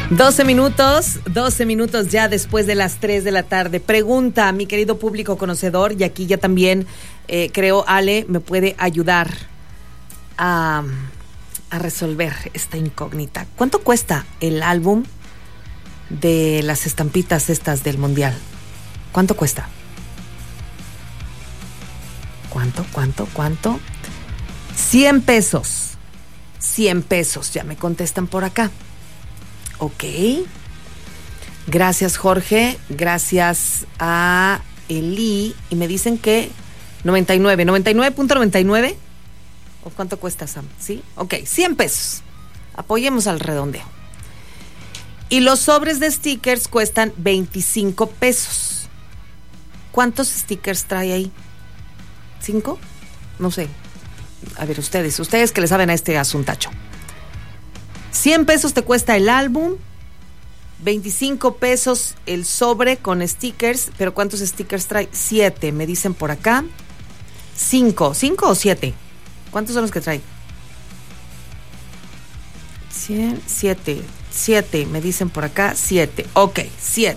12 minutos ya después de las 3 de la tarde. Pregunta, mi querido público conocedor, y aquí ya también creo Ale me puede ayudar a resolver esta incógnita. ¿Cuánto cuesta el álbum de las estampitas estas del Mundial? ¿Cuánto cuesta? ¿Cuánto? 100 pesos. 100 pesos, ya me contestan por acá. Ok. Gracias, Jorge. Gracias a Eli. Y me dicen que 99.99. ¿O cuánto cuesta, Sam? ¿Sí? Ok, 100 pesos. Apoyemos al redondeo. Y los sobres de stickers cuestan 25 pesos. ¿Cuántos stickers trae ahí? ¿5? No sé. A ver, ustedes que le saben a este asuntacho. 100 pesos te cuesta el álbum, 25 pesos el sobre con stickers, pero ¿cuántos stickers trae? 7, me dicen por acá. 5 o 7. ¿Cuántos son los que trae? 7, me dicen por acá. 7, ok, 7.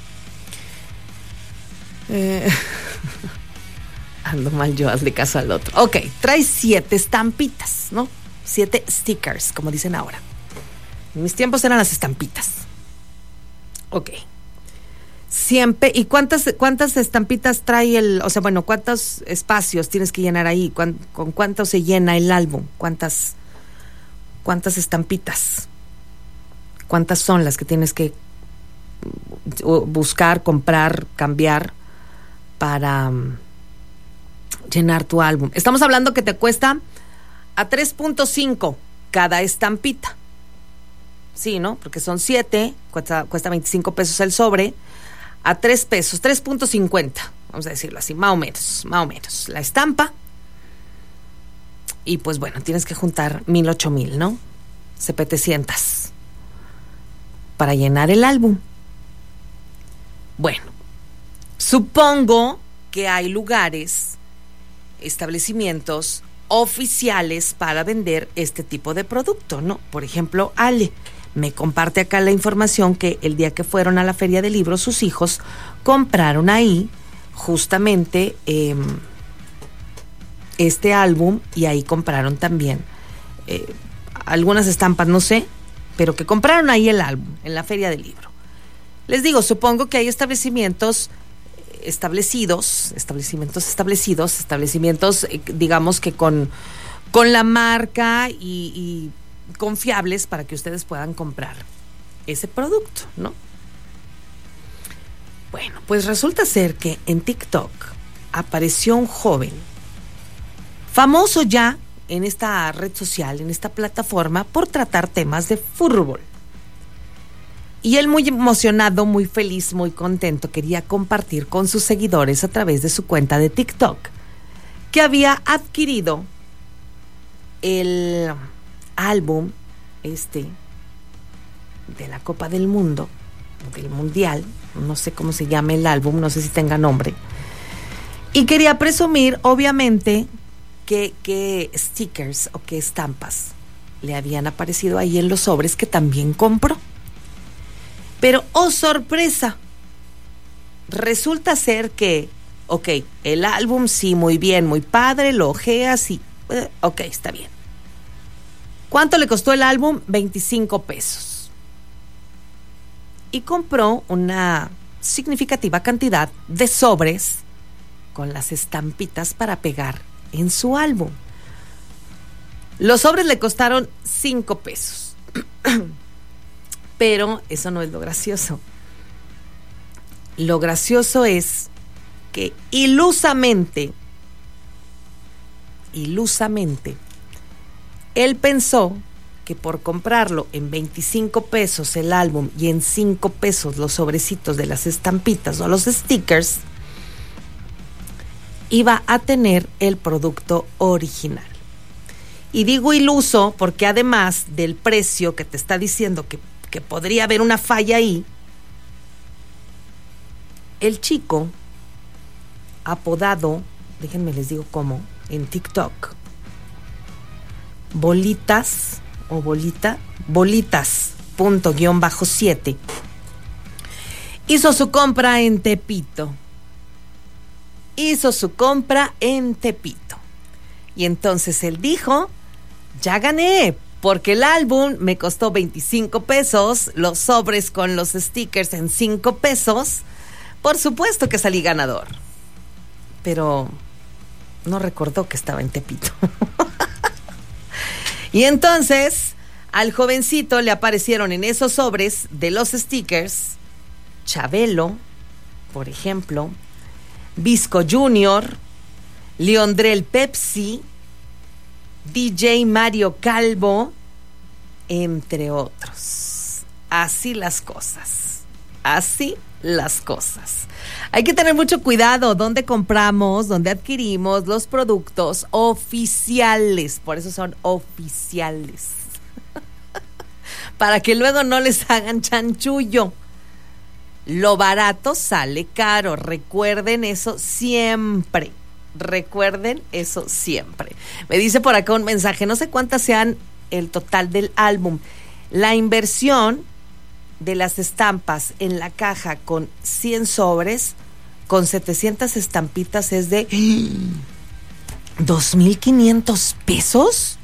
Ando mal yo, hazle caso al otro. Ok, trae 7 estampitas, ¿no? 7 stickers, como dicen ahora. En mis tiempos eran las estampitas. Ok. Siempre. ¿Y cuántas estampitas trae o sea, bueno, cuántos espacios tienes que llenar ahí? ¿Con cuánto se llena el álbum? ¿Cuántas estampitas? ¿Cuántas son las que tienes que buscar, comprar, cambiar para llenar tu álbum? Estamos hablando que te cuesta a 3.5 cada estampita. Sí, ¿no? Porque son 7, cuesta 25 pesos el sobre, a 3 pesos, 3.50, vamos a decirlo así, más o menos, la estampa. Y pues bueno, tienes que juntar 1,000, 8,000, ¿no? 700 para llenar el álbum. Bueno, supongo que hay lugares, establecimientos oficiales para vender este tipo de producto, ¿no? Por ejemplo, Ale me comparte acá la información que el día que fueron a la Feria del Libro, sus hijos compraron ahí justamente este álbum, y ahí compraron también algunas estampas, no sé, pero que compraron ahí el álbum en la Feria del Libro. Les digo, supongo que hay establecimientos digamos que con la marca y confiables para que ustedes puedan comprar ese producto, ¿no? Bueno, pues resulta ser que en TikTok apareció un joven famoso ya en esta red social, en esta plataforma, por tratar temas de fútbol. Y él, muy emocionado, muy feliz, muy contento, quería compartir con sus seguidores a través de su cuenta de TikTok que había adquirido el álbum de la Copa del Mundo, del Mundial, no sé cómo se llama el álbum, no sé si tenga nombre, y quería presumir, obviamente, qué stickers o qué estampas le habían aparecido ahí en los sobres que también compró. Pero, oh sorpresa, resulta ser que, ok, el álbum sí, muy bien, muy padre, lo ojeas y, ok, está bien. ¿Cuánto le costó el álbum? 25 pesos. Y compró una significativa cantidad de sobres con las estampitas para pegar en su álbum. Los sobres le costaron 5 pesos. Pero eso no es lo gracioso. Lo gracioso es que ilusamente, él pensó que por comprarlo en 25 pesos el álbum y en 5 pesos los sobrecitos de las estampitas o los stickers, iba a tener el producto original. Y digo iluso porque además del precio que te está diciendo que podría haber una falla ahí, el chico apodado, déjenme les digo cómo, en TikTok, Bolitas X.-7 hizo su compra en Tepito. Y entonces él dijo, ya gané, porque el álbum me costó 25 pesos, los sobres con los stickers en 5 pesos. Por supuesto que salí ganador. Pero no recordó que estaba en Tepito. Y entonces al jovencito le aparecieron en esos sobres de los stickers Chabelo, por ejemplo, Visco Junior, Leondrel Pepsi, DJ Mario Calvo, entre otros. Así las cosas. Hay que tener mucho cuidado dónde compramos, dónde adquirimos los productos oficiales. Por eso son oficiales. Para que luego no les hagan chanchullo. Lo barato sale caro. Recuerden eso siempre. Me dice por acá un mensaje, no sé cuántas sean el total del álbum. La inversión de las estampas en la caja con 100 sobres, con 700 estampitas es de 2,500 pesos.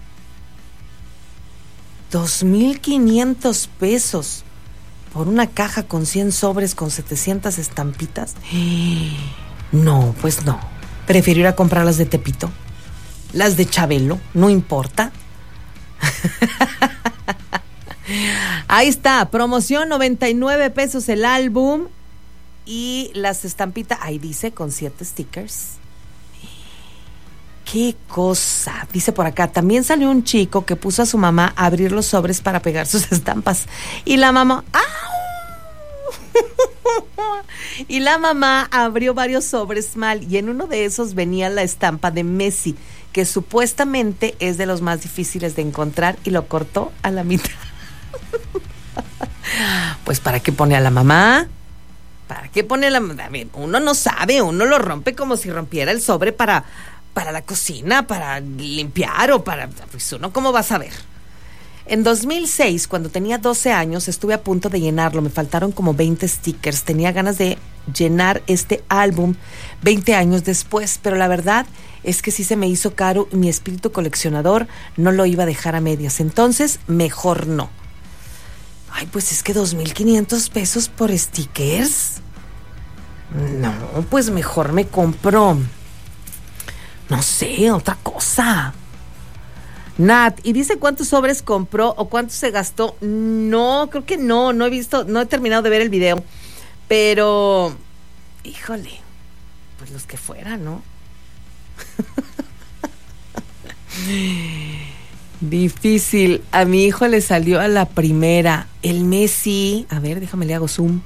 2,500 pesos por una caja con 100 sobres con 700 estampitas. No, pues no. Prefiero ir a comprar las de Tepito, las de Chabelo, no importa. Ahí está, promoción, 99 pesos el álbum y las estampitas, ahí dice, con 7 stickers. ¡Qué cosa! Dice por acá, también salió un chico que puso a su mamá a abrir los sobres para pegar sus estampas. Y la mamá, ¡au! Y la mamá abrió varios sobres mal y en uno de esos venía la estampa de Messi, que supuestamente es de los más difíciles de encontrar, y lo cortó a la mitad. Pues ¿para qué pone a la mamá? ¿Para qué pone a la mamá? Uno no sabe, uno lo rompe como si rompiera el sobre para la cocina, para limpiar o para... Pues uno, ¿cómo va a saber? En 2006, cuando tenía 12 años, estuve a punto de llenarlo. Me faltaron como 20 stickers. Tenía ganas de llenar este álbum 20 años después, pero la verdad es que sí se me hizo caro y mi espíritu coleccionador no lo iba a dejar a medias. Entonces, mejor no. Ay, pues es que 2,500 pesos por stickers. No, pues mejor me compro, no sé, otra cosa. Nat, ¿y dice cuántos sobres compró o cuánto se gastó? No, creo que no he visto, no he terminado de ver el video. Pero, híjole, pues los que fueran, ¿no? Difícil. A mi hijo le salió a la primera. El Messi, a ver, déjame le hago zoom.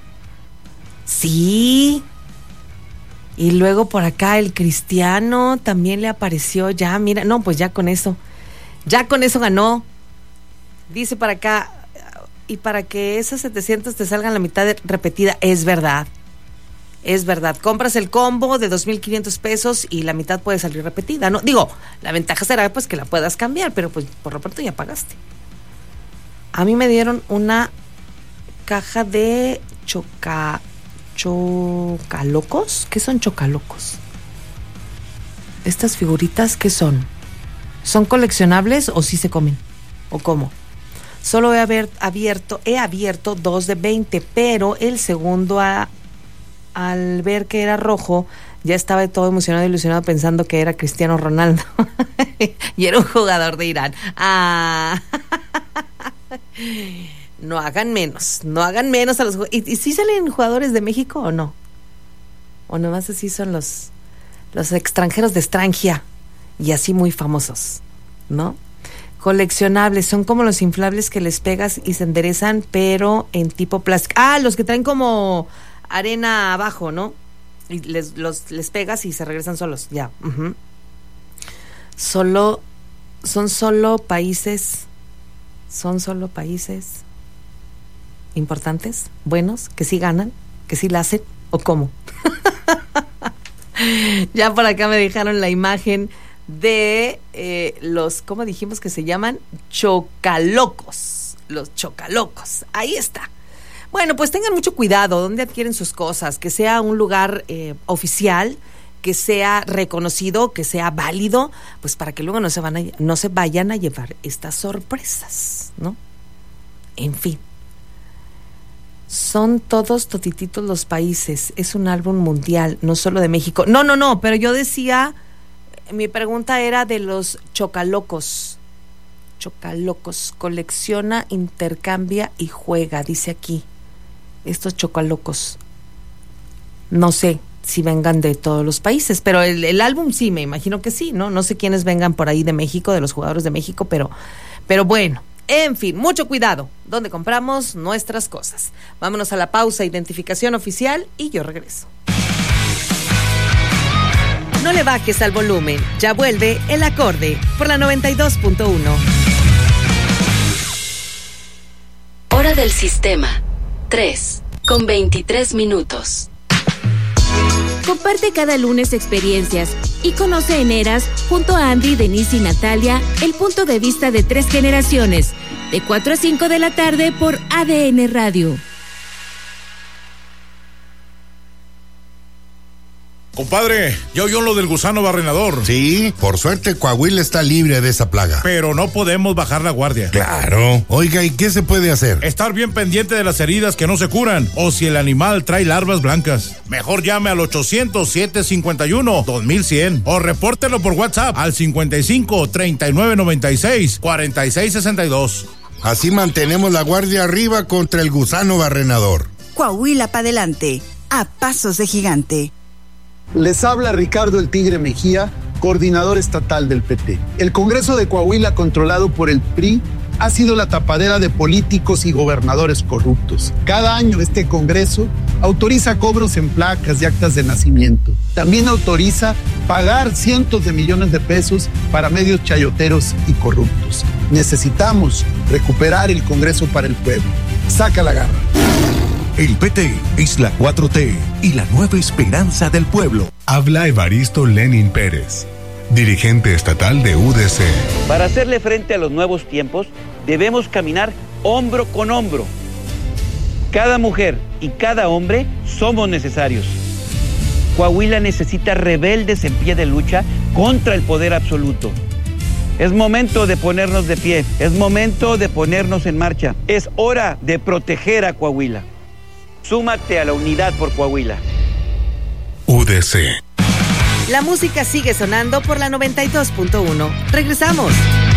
Sí. Y luego por acá el Cristiano también le apareció ya, mira, no, pues ya con eso ganó. Dice para acá, y para que esas 700 te salgan la mitad repetida, es verdad. Compras el combo de 2,500 pesos y la mitad puede salir repetida, ¿no? Digo, la ventaja será pues que la puedas cambiar, pero pues por lo pronto ya pagaste. A mí me dieron una caja de chocalocos. ¿Qué son chocalocos? Estas figuritas, ¿qué son? ¿Son coleccionables o sí se comen? ¿O cómo? Solo he abierto 2 de 20, pero el segundo al ver que era rojo, ya estaba todo emocionado e ilusionado pensando que era Cristiano Ronaldo. Y era un jugador de Irán. No hagan menos a los jugadores. ¿Y sí salen jugadores de México o no? ¿O nomás así son los extranjeros de Estrangia? Y así muy famosos, ¿no? Coleccionables, son como los inflables que les pegas y se enderezan, pero en tipo plástico. Los que traen como arena abajo, ¿no? Y les pegas y se regresan solos, ya. Uh-huh. Son solo países importantes, buenos, que sí ganan, que sí la hacen, ¿o cómo? Ya por acá me dejaron la imagen de los, ¿cómo dijimos que se llaman? Chocalocos. los chocalocos. Ahí está. Bueno, pues tengan mucho cuidado donde adquieren sus cosas, que sea un lugar oficial, que sea reconocido, que sea válido, pues para que luego no se vayan a llevar estas sorpresas, ¿no? En fin. Son todititos los países. Es un álbum mundial, no solo de México. No, pero yo decía, mi pregunta era de los chocalocos. Chocalocos, colecciona, intercambia y juega, dice aquí. Estos chocalocos. No sé si vengan de todos los países, pero el álbum sí, me imagino que sí, ¿no? No sé quiénes vengan por ahí de México, de los jugadores de México, pero bueno. En fin, mucho cuidado donde compramos nuestras cosas. Vámonos a la pausa, identificación oficial, y yo regreso. No le bajes al volumen, ya vuelve El Acorde por la 92.1. Hora del sistema, 3:23. Comparte cada lunes experiencias y conoce en Eras, junto a Andy, Denise y Natalia, el punto de vista de 3 generaciones, de 4 a 5 de la tarde por ADN Radio. Compadre, ¿ya oyó lo del gusano barrenador? Sí, por suerte Coahuila está libre de esa plaga. Pero no podemos bajar la guardia. Claro. Oiga, ¿y qué se puede hacer? Estar bien pendiente de las heridas que no se curan, o si el animal trae larvas blancas. Mejor llame al 800-751-2100 o repórtelo por WhatsApp al 55-3996-4662. Así mantenemos la guardia arriba contra el gusano barrenador. Coahuila pa' adelante, a pasos de gigante. Les habla Ricardo el Tigre Mejía, coordinador estatal del PT. El Congreso de Coahuila, controlado por el PRI, ha sido la tapadera de políticos y gobernadores corruptos. Cada año este Congreso autoriza cobros en placas y actas de nacimiento. También autoriza pagar cientos de millones de pesos para medios chayoteros y corruptos. Necesitamos recuperar el Congreso para el pueblo. Saca la garra. El PT es la 4T y la nueva esperanza del pueblo. Habla Evaristo Lenin Pérez, dirigente estatal de UDC. Para hacerle frente a los nuevos tiempos, debemos caminar hombro con hombro. Cada mujer y cada hombre somos necesarios. Coahuila necesita rebeldes en pie de lucha contra el poder absoluto. Es momento de ponernos de pie, es momento de ponernos en marcha. Es hora de proteger a Coahuila. Súmate a la unidad por Coahuila. UDC. La música sigue sonando por la 92.1. Regresamos.